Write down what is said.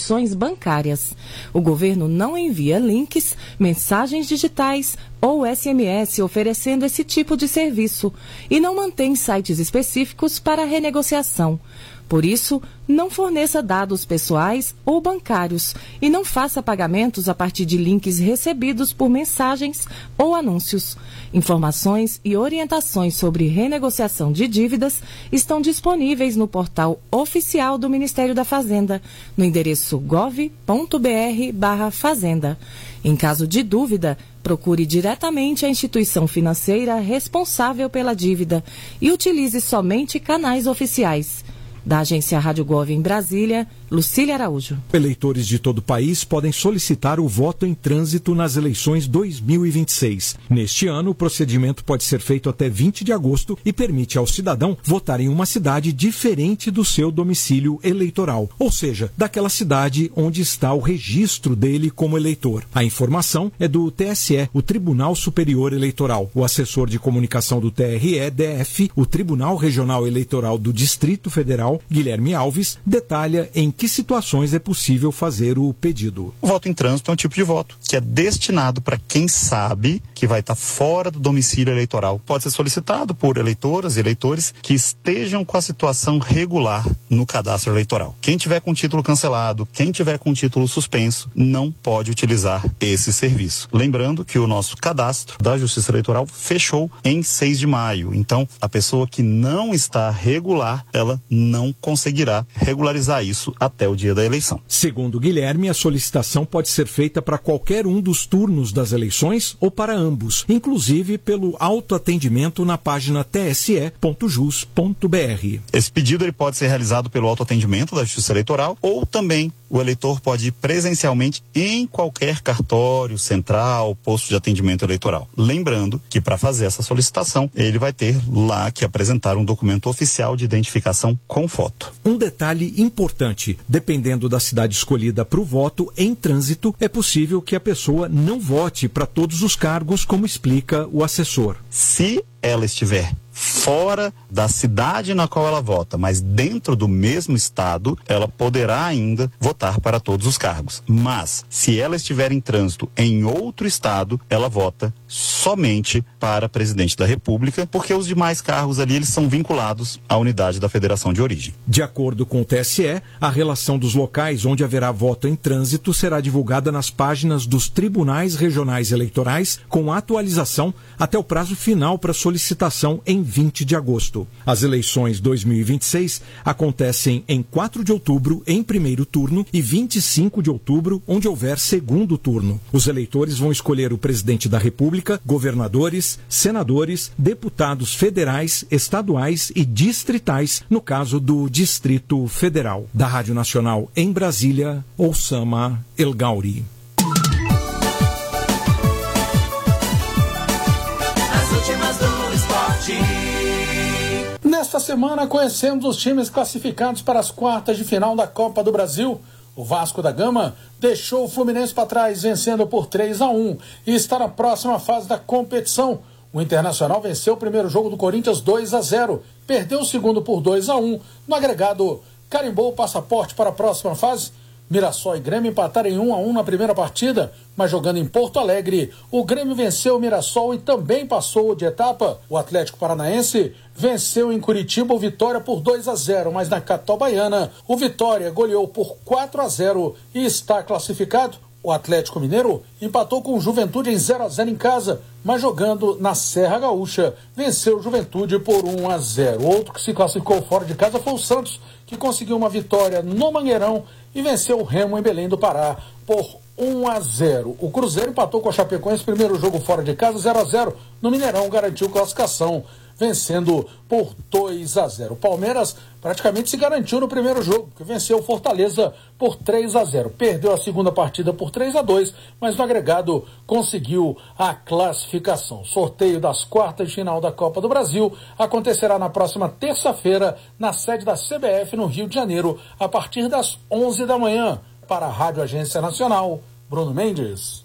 instituições bancárias. O governo não envia links, mensagens digitais ou SMS oferecendo esse tipo de serviço e não mantém sites específicos para renegociação. Por isso, não forneça dados pessoais ou bancários e não faça pagamentos a partir de links recebidos por mensagens ou anúncios. Informações e orientações sobre renegociação de dívidas estão disponíveis no portal oficial do Ministério da Fazenda, no endereço gov.br/fazenda. Em caso de dúvida, procure diretamente a instituição financeira responsável pela dívida e utilize somente canais oficiais. Da agência Rádio Gov em Brasília, Lucília Araújo. Eleitores de todo o país podem solicitar o voto em trânsito nas eleições 2026. Neste ano, o procedimento pode ser feito até 20 de agosto e permite ao cidadão votar em uma cidade diferente do seu domicílio eleitoral, ou seja, daquela cidade onde está o registro dele como eleitor. A informação é do TSE, o Tribunal Superior Eleitoral. O assessor de comunicação do TRE-DF, o Tribunal Regional Eleitoral do Distrito Federal, Guilherme Alves, detalha em que situações é possível fazer o pedido. O voto em trânsito é um tipo de voto que é destinado para quem sabe que vai estar fora do domicílio eleitoral. Pode ser solicitado por eleitoras e eleitores que estejam com a situação regular no cadastro eleitoral. Quem tiver com título cancelado, quem tiver com título suspenso, não pode utilizar esse serviço. Lembrando que o nosso cadastro da Justiça Eleitoral fechou em 6 de maio. Então, a pessoa que não está regular, ela não conseguirá regularizar isso até o dia da eleição. Segundo Guilherme, a solicitação pode ser feita para qualquer um dos turnos das eleições ou para ambos, inclusive pelo autoatendimento na página tse.jus.br. Esse pedido ele pode ser realizado pelo autoatendimento da Justiça Eleitoral ou também o eleitor pode ir presencialmente em qualquer cartório, central, posto de atendimento eleitoral. Lembrando que para fazer essa solicitação, ele vai ter lá que apresentar um documento oficial de identificação com foto. Um detalhe importante, dependendo da cidade escolhida para o voto em trânsito, é possível que a pessoa não vote para todos os cargos, como explica o assessor. Se ela estiver fora da cidade na qual ela vota, mas dentro do mesmo estado, ela poderá ainda votar para todos os cargos. Mas, se ela estiver em trânsito em outro estado, ela vota somente para presidente da República, porque os demais cargos ali, eles são vinculados à unidade da federação de origem. De acordo com o TSE, a relação dos locais onde haverá voto em trânsito será divulgada nas páginas dos tribunais regionais eleitorais, com atualização até o prazo final para solicitação em 20 de agosto. As eleições 2026 acontecem em 4 de outubro, em primeiro turno, e 25 de outubro, onde houver segundo turno. Os eleitores vão escolher o presidente da República, governadores, senadores, deputados federais, estaduais e distritais, no caso do Distrito Federal. Da Rádio Nacional em Brasília, Oussama El Gauri. Nesta semana conhecemos os times classificados para as quartas de final da Copa do Brasil. O Vasco da Gama deixou o Fluminense para trás, vencendo por 3-1 e está na próxima fase da competição. O Internacional venceu o primeiro jogo do Corinthians 2-0, perdeu o segundo por 2-1. No agregado, carimbou o passaporte para a próxima fase. Mirassol e Grêmio empataram em 1-1 na primeira partida, mas jogando em Porto Alegre, o Grêmio venceu o Mirassol e também passou de etapa. O Atlético Paranaense venceu em Curitiba o Vitória por 2-0, mas na capital baiana, o Vitória goleou por 4-0 e está classificado. O Atlético Mineiro empatou com o Juventude em 0-0 em casa, mas jogando na Serra Gaúcha, venceu o Juventude por 1-0. Outro que se classificou fora de casa foi o Santos, que conseguiu uma vitória no Mangueirão e venceu o Remo em Belém do Pará por 1-0. O Cruzeiro empatou com a Chapecoense, primeiro jogo fora de casa, 0-0. No Mineirão garantiu classificação, vencendo por 2-0. O Palmeiras praticamente se garantiu no primeiro jogo, que venceu o Fortaleza por 3-0. Perdeu a segunda partida por 3-2, mas no agregado conseguiu a classificação. Sorteio das quartas de final da Copa do Brasil acontecerá na próxima terça-feira, na sede da CBF no Rio de Janeiro, a partir das 11 da manhã. Para a Rádio Agência Nacional, Bruno Mendes.